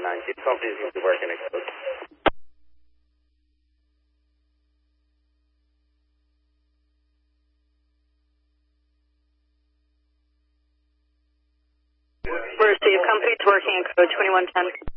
Chief Company seems to work in a code. Receive, company's working in code 2110.